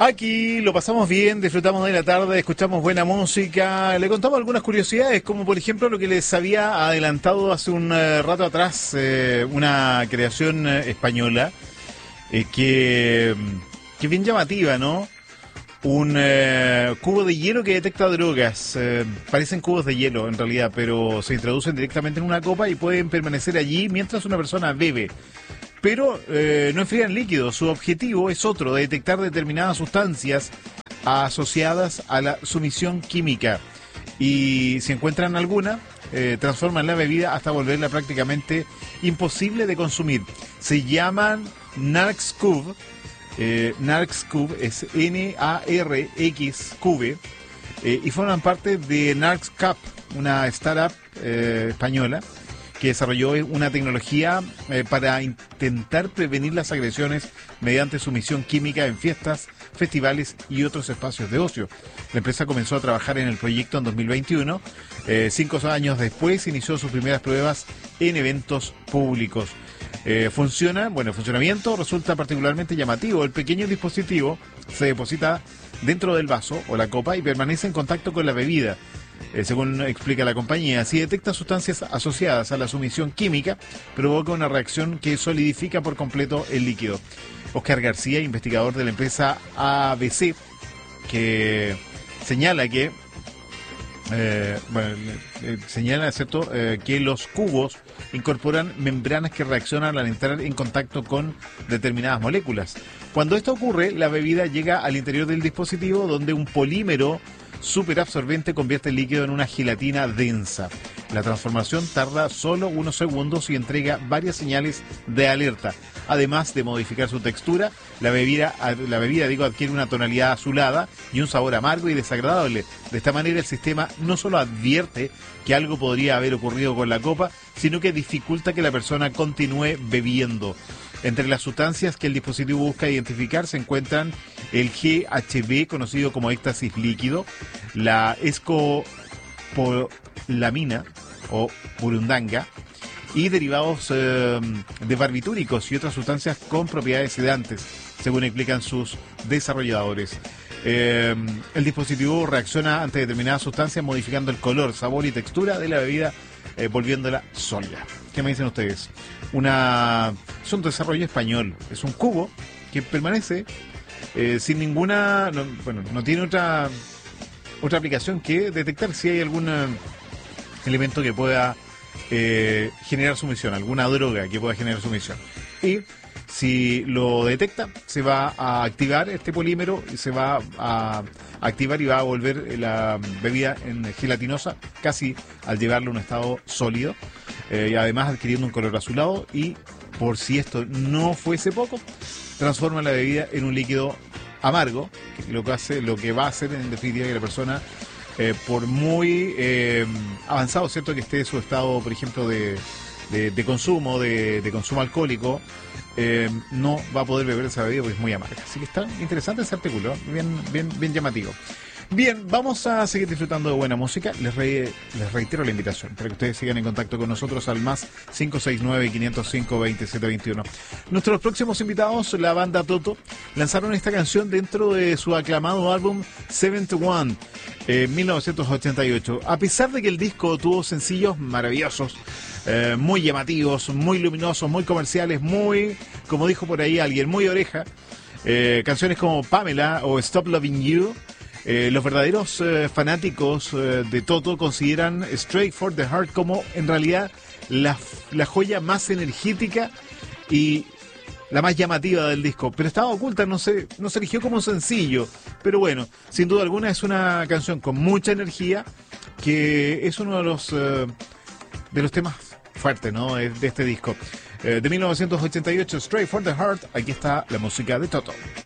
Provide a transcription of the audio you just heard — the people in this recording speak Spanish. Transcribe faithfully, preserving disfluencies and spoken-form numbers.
Aquí lo pasamos bien, disfrutamos de la tarde, escuchamos buena música, le contamos algunas curiosidades, como por ejemplo lo que les había adelantado hace un eh, rato atrás, eh, una creación eh, española, eh, que, que bien llamativa, ¿no? Un eh, cubo de hielo que detecta drogas. Eh, parecen cubos de hielo en realidad, pero se introducen directamente en una copa y pueden permanecer allí mientras una persona bebe. Pero eh, no enfrían líquidos. Su objetivo es otro, de detectar determinadas sustancias asociadas a la sumisión química. Y si encuentran alguna, eh, transforman la bebida hasta volverla prácticamente imposible de consumir. Se llaman Narx-Cube. Eh, Narx-Cube es N A R X Cube eh, y forman parte de Narx-Cap, una startup eh, española que desarrolló una tecnología eh, para intentar prevenir las agresiones mediante sumisión química en fiestas, festivales y otros espacios de ocio. La empresa comenzó a trabajar en el proyecto en dos mil veintiuno. Eh, cinco años después inició sus primeras pruebas en eventos públicos. Eh, funciona, bueno, el funcionamiento resulta particularmente llamativo. El pequeño dispositivo se deposita dentro del vaso o la copa y permanece en contacto con la bebida. Eh, según explica la compañía, si detecta sustancias asociadas a la sumisión química, provoca una reacción que solidifica por completo el líquido. Oscar García, investigador de la empresa A B C, que señala que Eh, bueno, eh, señala, ¿cierto?, eh, que los cubos incorporan membranas que reaccionan al entrar en contacto con determinadas moléculas. Cuando esto ocurre, la bebida llega al interior del dispositivo, donde un polímero superabsorbente convierte el líquido en una gelatina densa. La transformación tarda solo unos segundos y entrega varias señales de alerta. Además de modificar su textura, la bebida, la bebida digo, adquiere una tonalidad azulada y un sabor amargo y desagradable. De esta manera el sistema no solo advierte que algo podría haber ocurrido con la copa, sino que dificulta que la persona continúe bebiendo. Entre las sustancias que el dispositivo busca identificar se encuentran el G H B, conocido como éxtasis líquido, la escopolamina o burundanga, y derivados eh, de barbitúricos y otras sustancias con propiedades sedantes, según explican sus desarrolladores. Eh, el dispositivo reacciona ante determinadas sustancias modificando el color, sabor y textura de la bebida, eh, volviéndola sólida. ¿Qué me dicen ustedes? Una, es un desarrollo español, es un cubo que permanece eh, sin ninguna, no, bueno, no tiene otra otra aplicación que detectar si hay algún eh, elemento que pueda eh, generar sumisión, alguna droga que pueda generar sumisión. Y si lo detecta, se va a activar este polímero y se va a activar y va a volver la bebida en gelatinosa, casi al llevarlo a un estado sólido, eh, y además adquiriendo un color azulado. Y por si esto no fuese poco, transforma la bebida en un líquido amargo, que lo que hace, lo que va a hacer en definitiva que la persona, eh, por muy eh, avanzado, ¿cierto?, que esté su estado, por ejemplo, de, de, de consumo, de, de consumo alcohólico, eh, no va a poder beber esa bebida porque es muy amarga. Así que está interesante ese artículo, bien, bien, bien llamativo. Bien, vamos a seguir disfrutando de buena música. Les, re, les reitero la invitación para que ustedes sigan en contacto con nosotros al más cinco seis nueve, cinco cero cinco, dos siete dos uno. Nuestros próximos invitados, la banda Toto, lanzaron esta canción dentro de su aclamado álbum setenta y uno en mil novecientos ochenta y ocho. A pesar de que el disco tuvo sencillos maravillosos, eh, muy llamativos, muy luminosos, muy comerciales, muy, como dijo por ahí alguien, muy oreja, eh, canciones como Pamela o Stop Loving You, Eh, los verdaderos eh, fanáticos eh, de Toto consideran Straight for the Heart como en realidad la, la joya más energética y la más llamativa del disco, pero estaba oculta, no se, no se eligió como sencillo, pero bueno, sin duda alguna es una canción con mucha energía, que es uno de los eh, de los temas fuertes, ¿no?, de este disco. Eh, de mil novecientos ochenta y ocho, Straight for the Heart. Aquí está la música de Toto.